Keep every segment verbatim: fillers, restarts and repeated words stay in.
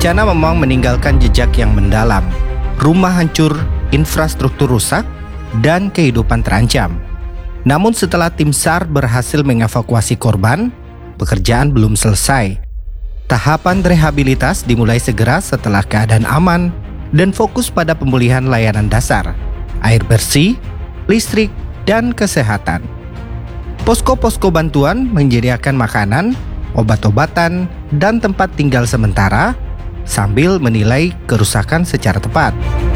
Bencana memang meninggalkan jejak yang mendalam. Rumah hancur, infrastruktur rusak, dan kehidupan terancam. Namun setelah tim SAR berhasil mengevakuasi korban, pekerjaan belum selesai. Tahapan rehabilitas dimulai segera setelah keadaan aman dan fokus pada pemulihan layanan dasar, air bersih, listrik, dan kesehatan. Posko-posko bantuan menyediakan makanan, obat-obatan, dan tempat tinggal sementara sambil menilai kerusakan secara tepat.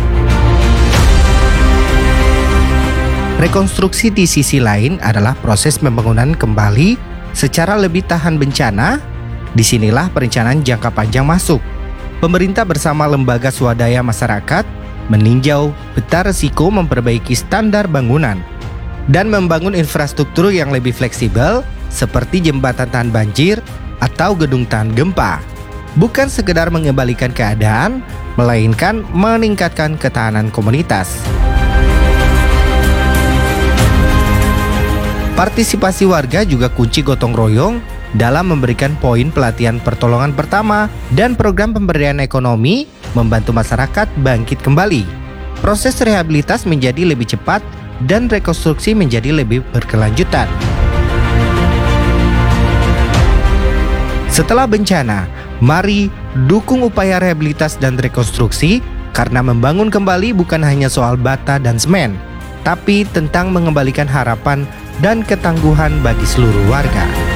Rekonstruksi di sisi lain adalah proses pembangunan kembali secara lebih tahan bencana. Disinilah perencanaan jangka panjang masuk. Pemerintah bersama lembaga swadaya masyarakat meninjau peta resiko, memperbaiki standar bangunan, dan membangun infrastruktur yang lebih fleksibel seperti jembatan tahan banjir atau gedung tahan gempa. Bukan sekedar mengembalikan keadaan, melainkan meningkatkan ketahanan komunitas. Partisipasi warga juga kunci gotong royong dalam memberikan poin pelatihan pertolongan pertama dan program pemberdayaan ekonomi membantu masyarakat bangkit kembali. Proses rehabilitas menjadi lebih cepat dan rekonstruksi menjadi lebih berkelanjutan. Setelah bencana, mari dukung upaya rehabilitas dan rekonstruksi, karena membangun kembali bukan hanya soal bata dan semen, tapi tentang mengembalikan harapan dan ketangguhan bagi seluruh warga.